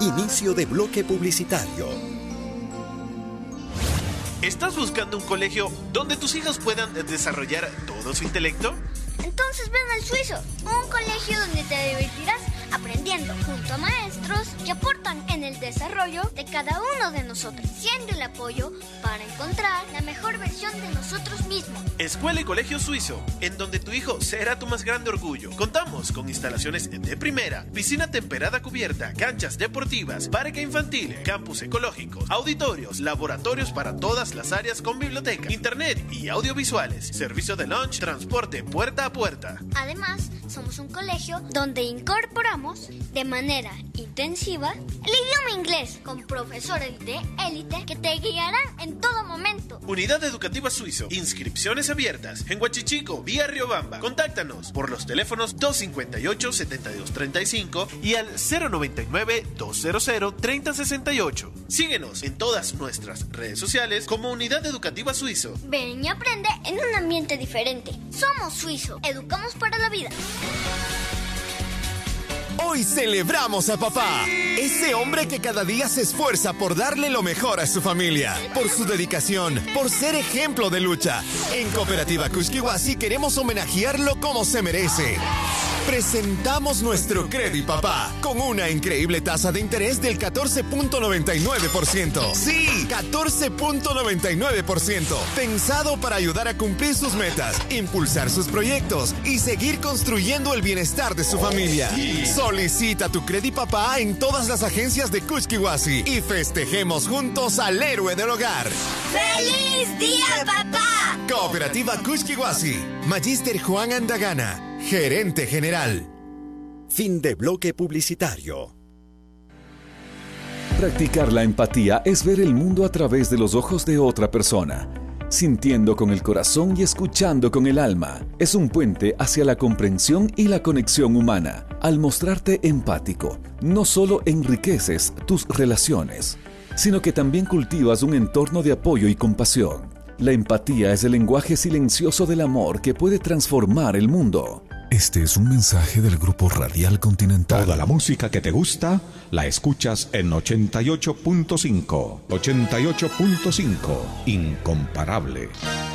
Inicio de bloque publicitario. ¿Estás buscando un colegio donde tus hijos puedan desarrollar todo su intelecto? Entonces ven al Suizo, un colegio donde te divertirás aprendiendo junto a maestros que aportan en el desarrollo de cada uno de nosotros, siendo el apoyo para encontrar la mejor versión de nosotros mismos. Escuela y Colegio Suizo, en donde tu hijo será tu más grande orgullo. Contamos con instalaciones de primera, piscina temperada cubierta, canchas deportivas, parque infantil, campus ecológicos, auditorios, laboratorios para todas las áreas con biblioteca, internet y audiovisuales, servicio de lunch, transporte puerta a puerta. Además, somos un colegio donde incorporamos de manera intensiva el idioma inglés con profesores de élite que te guiarán en todo momento. Unidad Educativa Suizo, inscripciones abiertas en Huachichico, vía Riobamba. Contáctanos por los teléfonos 258-7235 y al 099-200-3068. Síguenos en todas nuestras redes sociales como Unidad Educativa Suizo. Ven y aprende en un ambiente diferente. Somos Suizo, educamos para la vida. Hoy celebramos a papá, ese hombre que cada día se esfuerza por darle lo mejor a su familia, por su dedicación, por ser ejemplo de lucha. En Cooperativa Kushkiwasi queremos homenajearlo como se merece. Presentamos nuestro Credit Papá con una increíble tasa de interés del 14.99%. Sí, 14.99%. Pensado para ayudar a cumplir sus metas, impulsar sus proyectos y seguir construyendo el bienestar de su familia. Solicita tu Credit Papá en todas las agencias de Kushkiwasi y festejemos juntos al héroe del hogar. ¡Feliz Día, Papá! Cooperativa Kushkiwasi. Magíster Juan Andagana, Gerente General. Fin de bloque publicitario. Practicar la empatía es ver el mundo a través de los ojos de otra persona, sintiendo con el corazón y escuchando con el alma. Es un puente hacia la comprensión y la conexión humana. Al mostrarte empático, no solo enriqueces tus relaciones, sino que también cultivas un entorno de apoyo y compasión. La empatía es el lenguaje silencioso del amor que puede transformar el mundo. Este es un mensaje del Grupo Radial Continental. Toda la música que te gusta la escuchas en 88.5. 88.5. Incomparable.